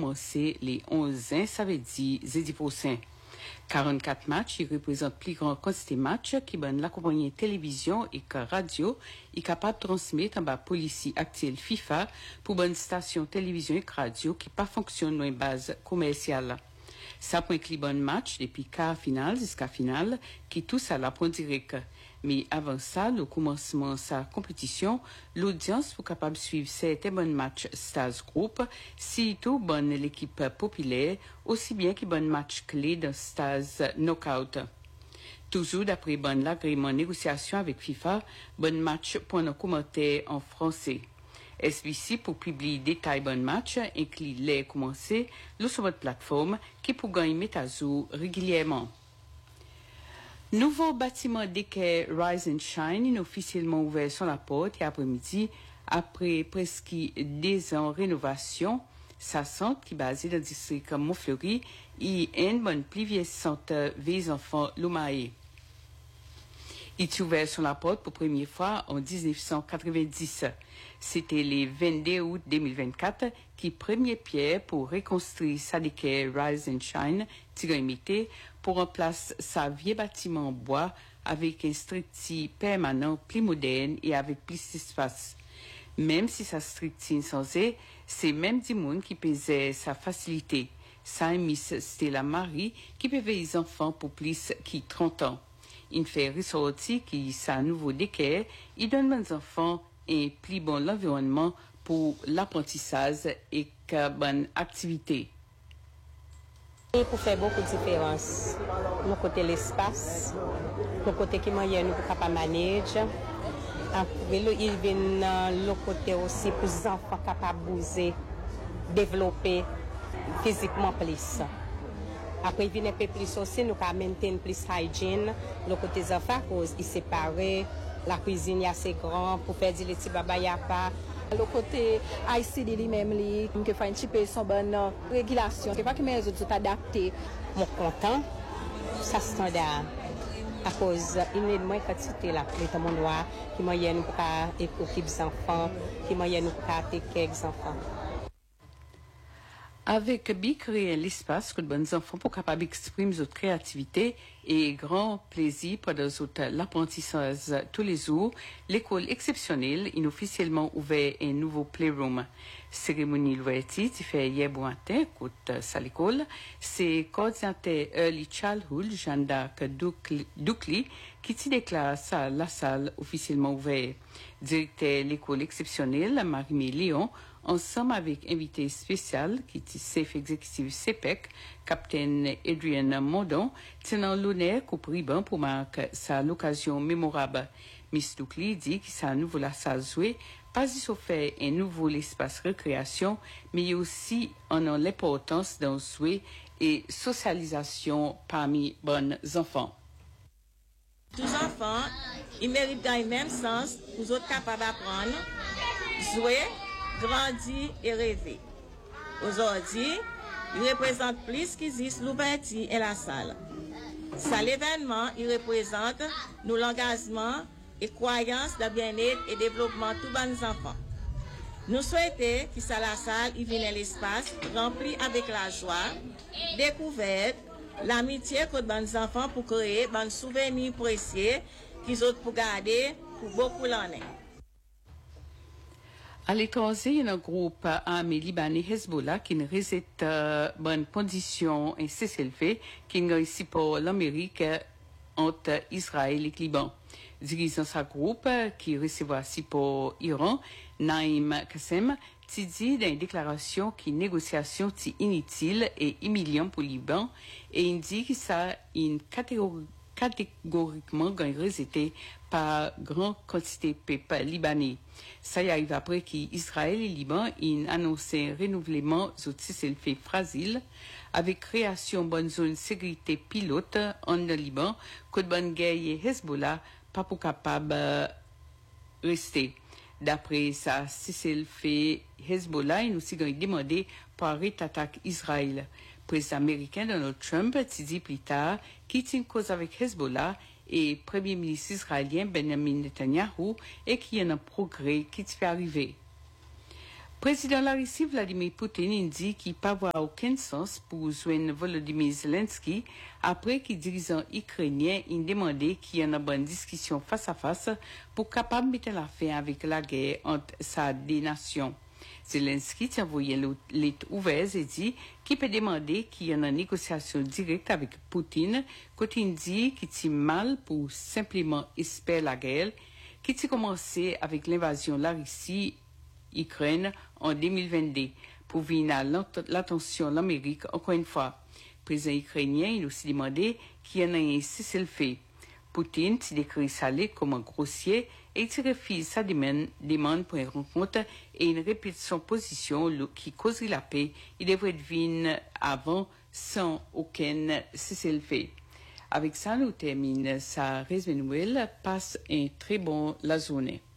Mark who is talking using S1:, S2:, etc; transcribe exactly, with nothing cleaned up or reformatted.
S1: commencer les onze juin, ça veut dire jeudi prochain. quarante-quatre matchs, ils représentent plus grande quantité de matchs qui bonne la compagnie télévision et radio est capable de transmettre en bas policy actuelle FIFA pour bonne station télévision et radio qui pas fonctionne dans une base commerciale. Ça prend les bons matchs depuis quart finale jusqu'à finale qui tous à la point direct. Mais avant ça, le commencement de sa compétition, l'audience pour capable suivre certains bons matchs Stars Group, si tout bonne l'équipe populaire, aussi bien que bon match clé de Stars Knockout. Toujours d'après bon l'agrément négociation avec FIFA, bon match pour nos commentaires en français. S B C pour publier détails bon match, inclut les commencer, le sur votre plateforme qui pour gagner mettre à jour régulièrement. Nouveau bâtiment d'équerre Rise and Shine est officiellement ouvert sur la porte et après-midi, après presque deux ans de rénovation, sa centre qui est basé dans le district Montfleury et une bonne plus vieille centre des enfants Loumaé. Il est ouvert sur la porte pour la première fois en dix-neuf cent quatre-vingt-dix. C'était le vingt-deux août deux mille vingt-quatre qui première pierre pour reconstruire sa d'équerre Rise and Shine, Tigre pour remplacer sa vieux bâtiment en bois avec un structure permanent plus moderne et avec plus d'espace. Même si sa structure sans c'est même du monde qui pesait sa facilité. Ça Miss Stella Marie qui peut les enfants pour plus que trente ans. Il fait ressortir qui sa nouveau d'équerre, il donne aux enfants un plus bon environnement pour l'apprentissage et que bonne activité.
S2: Et pour faire beaucoup de différence, le côté l'espace, le côté qui moyen nous pour capable manager, après il vient le côté aussi pour les enfants capables bouger, développer physiquement plus. Après, il vient un peu plus aussi, nous avons maintenir plus hygiène. Le côté des enfants, ils séparés, la cuisine est assez grande pour faire des petits baba y a pas.
S3: Le côté I C D lui-même, qui fait un petit peu son bonne régulation. C'est pas que mes autres sont adaptés.
S2: Mon content, ça standard. À cause, il y a moins de quantité là, les mon noir, qui moyen pour équiper les enfants, qui moyen pour attaquer les enfants.
S1: Avec bi créer l'espace que les bons enfants pour capable d'exprimer leur créativité et grand plaisir pour l'apprentissage tous les jours, l'école exceptionnelle a officiellement ouvert un nouveau playroom. Cérémonie l'ouverture qui fait hier bon matin, écoute ça l'école, c'est coordinateur Early Childhood Jeanne d'Arc Doucli qui t'y déclare ça la salle officiellement ouverte. Directeur l'école exceptionnelle Marie-Mé Léon ensemble avec invité spécial qui est chef exécutif C P E C, capitaine Adrienne Mondon, tenant l'honneur qu'au ruban pour marquer sa l'occasion mémorable. Miss Doucli dit que sa nouveau la salle jouée, pas juste fait un nouveau espace récréation, mais aussi en a l'importance d'un souhait et socialisation parmi bons enfants.
S4: Tous les enfants, ils méritent dans le même sens, pour autres capables d'apprendre, jouer, grandir et rêver. Aujourd'hui, il représente plus qu'existe l'ouverture et la salle. Ça l'événement, il représente nous l'engagement et croyance de bien-être et développement de tous les enfants. Nous souhaitons que ça la salle il vienne l'espace rempli avec la joie, découverte, l'amitié que les enfants pour créer des souvenirs précieux qu'ils ont pour garder pour beaucoup l'année.
S1: À l'étranger, il y a un groupe armé libanais Hezbollah qui ne résiste euh, bonne condition et cessez-le-feu qui est ici pour l'Amérique entre Israël et le Liban. Dirigeant ce groupe qui recevra ici pour Iran, Naïm Qassem, qui dit dans une déclaration que négociation est inutile et humiliante pour le Liban et il dit que ça une catégorie catégoriquement rejeté par grande quantité de peuple libanais. Ça y arrive après qu'Israël et Liban ont annoncé un renouvellement de cessez-le-feu fragile avec création de bonne zone sécurité pilote en Liban que de bonne guerre et Hezbollah pas pour capable de rester. D'après ça, cessez-le-feu Hezbollah, il nous a demandé pour arrêter l'attaque Israël. Le président américain Donald Trump a dit plus tard qu'il tient cause avec Hezbollah et premier ministre israélien Benjamin Netanyahu et qu'il y a un progrès qui fait arriver. Président de la Russie, Vladimir Poutine, dit qu'il n'y a pas aucun sens pour joindre Volodymyr Zelensky après que les dirigeants ukrainiens ont demandé qu'il y ait une bonne discussion face à face pour capable mettre la fin avec la guerre entre ces deux nations. Zelensky a envoyé lettre ouverte et dit qu'il peut demander qu'il y ait une négociation directe avec Poutine, quand il dit qu'il est mal pour simplement espérer la guerre, qui a commencé avec l'invasion de la Russie Ukraine en deux mille vingt-deux pour venir à l'attention de l'Amérique encore une fois. Le président ukrainien il a aussi demandé qu'il y en ait un cessez-le-feu. Poutine s'est décrit sa lettre comme un grossier et il refuse sa demande pour une rencontre et il répète son position qui causerait la paix. Il devrait venir avant sans aucun cessez-le-feu. Avec ça, nous terminons sa résumé. Passe un très bon la journée.